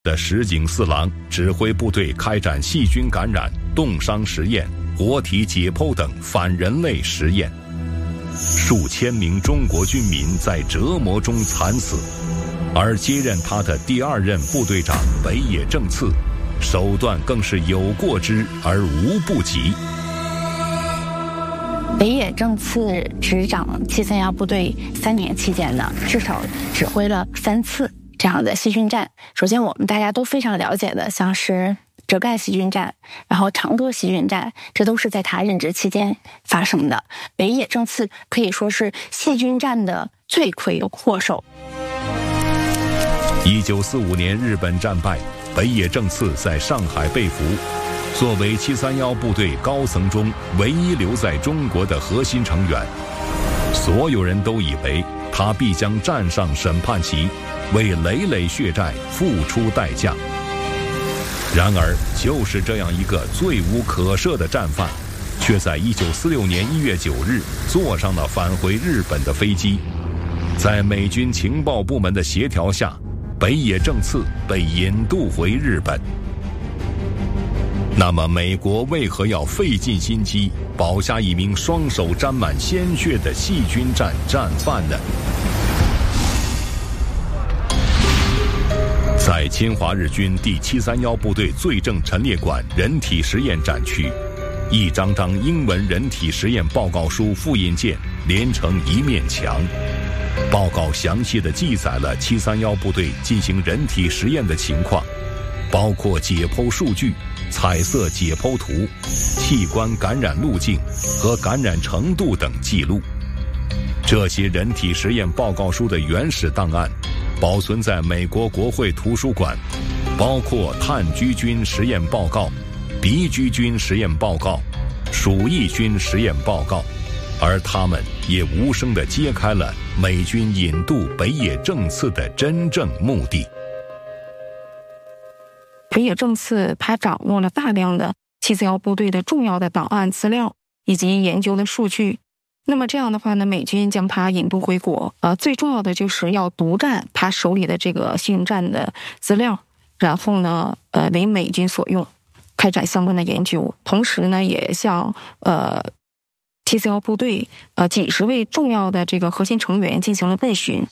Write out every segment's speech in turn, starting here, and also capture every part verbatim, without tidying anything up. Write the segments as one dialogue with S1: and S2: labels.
S1: 的石井四郎指挥部队开展细菌感染、冻伤实验、活体解剖等反人类实验，数千名中国军民在折磨中惨死。而接任他的第二任部队长北野正次，手段更是有过之而无不及。
S2: 北野正次执掌七三幺部队三年期间呢，至少指挥了三次这样的细菌战。首先我们大家都非常了解的，像是浙赣细菌战，然后长歌细菌战，这都是在他任职期间发生的。北野正次可以说是细菌战的罪魁祸首。
S1: 一九四五年日本战败，北野正次在上海被俘。作为七三幺部队高层中唯一留在中国的核心成员，所有人都以为他必将站上审判旗，为累累血债付出代价。然而，就是这样一个罪无可赦的战犯，却在一九四六年一月九日坐上了返回日本的飞机。在美军情报部门的协调下，北野正次被引渡回日本。那么，美国为何要费尽心机保下一名双手沾满鲜血的细菌战战犯呢？在侵华日军第七三幺部队罪证陈列馆人体实验展区，一张张英文人体实验报告书复印件连成一面墙。报告详细地记载了七三幺部队进行人体实验的情况，包括解剖数据、彩色解剖图、器官感染路径和感染程度等记录。这些人体实验报告书的原始档案保存在美国国会图书馆，包括炭疽菌实验报告、鼻疽菌实验报告、鼠疫菌实验报告，而他们也无声地揭开了美军引渡北野正次的真正目的。
S3: 北野正次他掌握了大量的七三幺部队的重要的档案资料以及研究的数据。那么这样的话呢，美军将他引渡回国，呃，最重要的就是要独占他手里的这个细菌战的资料，然后呢，呃，为美军所用，开展相关的研究。同时呢，也向呃七三幺部队呃几十位重要的这个核心成员进行了问询。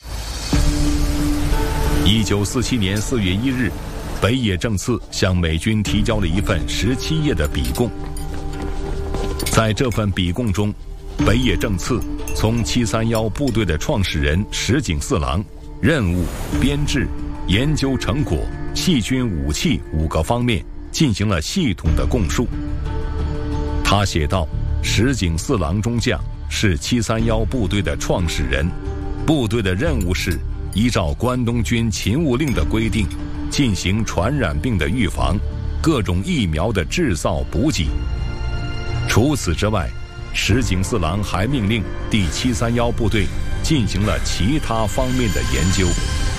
S1: 一九四七年四月一日，北野正次向美军提交了一份十七页的笔供。在这份笔供中，北野正次从七三幺部队的创始人石井四郎、任务、编制、研究成果、细菌武器五个方面进行了系统的供述。他写道，石井四郎中将是七三幺部队的创始人，部队的任务是依照关东军勤务令的规定，进行传染病的预防、各种疫苗的制造补给。除此之外，石井四郎还命令第七三幺部队进行了其他方面的研究。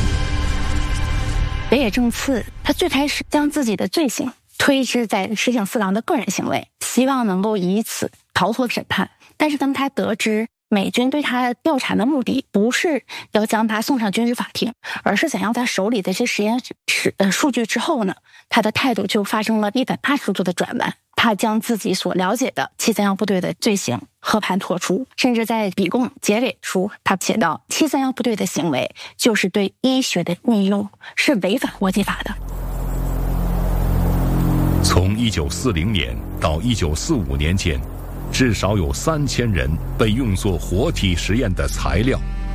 S2: 北野正次他最开始将自己的罪行推知在石井四郎的个人行为，希望能够以此逃脱审判。但是当他得知美军对他调查的目的不是要将他送上军事法庭，而是想要他手里的这实验室呃数据之后呢，他的态度就发生了一百八十度的转弯。他将自己所了解的七三幺部队的罪行和盘托出，甚至在笔供结尾处，他写道：七三幺部队的行为就是对医学的运用，是违反国际法的。
S1: 从一九四零年到一九四五年间，至少有三千人被用作活体实验的材料。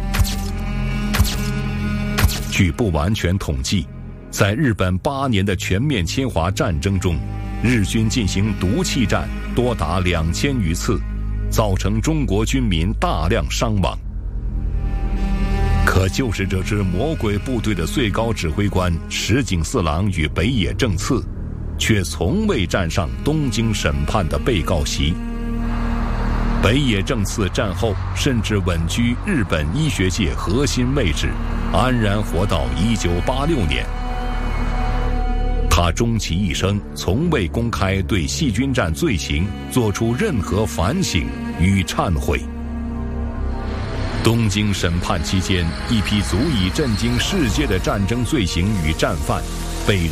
S1: 据不完全统计，在日本八年的全面侵华战争中，日军进行毒气战多达两千余次，造成中国军民大量伤亡。可就是这支魔鬼部队的最高指挥官石井四郎与北野正次，却从未站上东京审判的被告席。北野正次战后甚至稳居日本医学界核心位置，安然活到一九八六年。他终其一生从未公开对细菌战罪行做出任何反省与忏悔。东京审判期间，一批足以震惊世界的战争罪行与战犯被